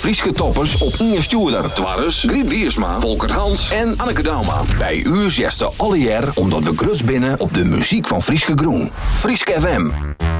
Frieske toppers op Inge Stuurder. Twarres, Griet Wiersma, Volker Hans en Anneke Dauma. Bij u zesde alle jaar omdat we grut binnen op de muziek van Frieske Groen. Frieske FM.